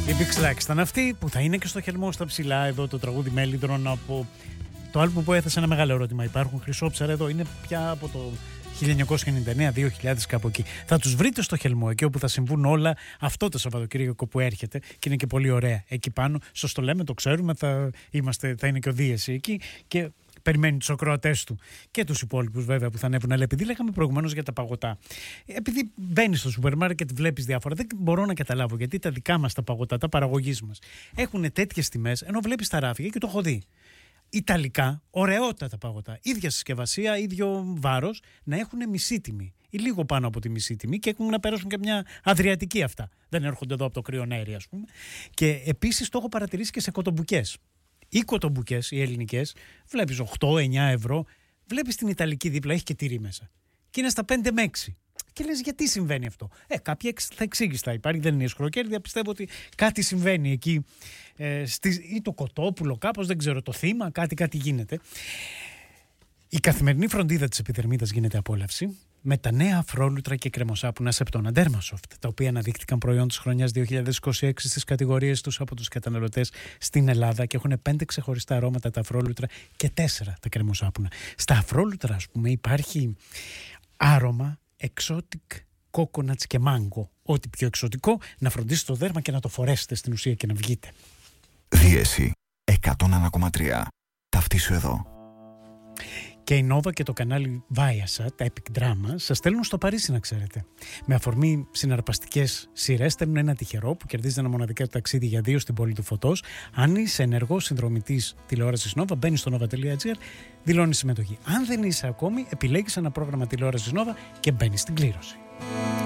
Η Big Slacks ήταν αυτή που θα είναι και στο Χελμό στα ψηλά. Εδώ το τραγούδι Μέλιδρον από το άλμπουμ που έθεσε ένα μεγάλο ερώτημα. Υπάρχουν χρυσόψερα εδώ, είναι πια από το 1999-2000 κάπου εκεί. Θα τους βρείτε στο Χελμό, εκεί όπου θα συμβούν όλα αυτό το Σαββατοκύριακο που έρχεται και είναι και πολύ ωραία εκεί πάνω. Σας το λέμε, το ξέρουμε, θα είναι και ο Δίεση εκεί και περιμένει τους ακροατές του και τους υπόλοιπους βέβαια που θα ανέβουν. Αλλά επειδή λέγαμε προηγουμένως για τα παγωτά, επειδή μπαίνεις στο σούπερ μάρκετ, βλέπεις διάφορα, δεν μπορώ να καταλάβω γιατί τα δικά μας τα παγωτά, τα παραγωγής μας, έχουν τέτοιες τιμές, ενώ βλέπεις τα ράφια και το έχω δει. Ιταλικά, ωραιότατα παγωτά, ίδια συσκευασία, ίδιο βάρος, να έχουν μισή τιμή ή λίγο πάνω από τη μισή τιμή και έχουν να περάσουν και μια αδριατική αυτά. Δεν έρχονται εδώ από το κρύο αέρι, ας πούμε. Και επίσης το έχω παρατηρήσει και σε κοτομπουκές. Οι κοτομπουκές, οι ελληνικές, βλέπεις 8-9 ευρώ, βλέπεις την Ιταλική δίπλα, έχει και τυρί μέσα. Και είναι στα 5 με 6. Και λες γιατί συμβαίνει αυτό. Κάποιοι θα εξήγηστα υπάρχει, δεν είναι ισχροκέρδια. Πιστεύω ότι κάτι συμβαίνει εκεί. Ή το κοτόπουλο, κάπως, δεν ξέρω, το θύμα, κάτι γίνεται. Η καθημερινή φροντίδα της επιδερμίδας γίνεται απόλαυση με τα νέα αφρόλουτρα και κρεμοσάπουνα Σεπτόνα Dermasoft, τα οποία αναδείχθηκαν προϊόν της χρονιάς 2026 στις κατηγορίες τους από τους καταναλωτές στην Ελλάδα και έχουν 5 ξεχωριστά αρώματα τα αφρόλουτρα και 4 τα κρεμοσάπουνα. Στα αφρόλουτρα, ας πούμε, υπάρχει άρωμα exotic coconuts και mango. Ό,τι πιο εξωτικό, να φροντίσετε το δέρμα και να το φορέσετε στην ουσία και να βγείτε. Δίεση 101,3. Ταυτίσου εδώ. Και η Nova και το κανάλι Viasat, τα Epic Drama, σας στέλνουν στο Παρίσι, να ξέρετε. Με αφορμή συναρπαστικές σειρές, στέλνουν ένα τυχερό που κερδίζει ένα μοναδικό ταξίδι για 2 στην πόλη του Φωτός. Αν είσαι ενεργός συνδρομητής τηλεόρασης Nova, μπαίνεις στο nova.gr, δηλώνεις συμμετοχή. Αν δεν είσαι ακόμη, επιλέγεις ένα πρόγραμμα τηλεόρασης Nova και μπαίνεις στην κλήρωση.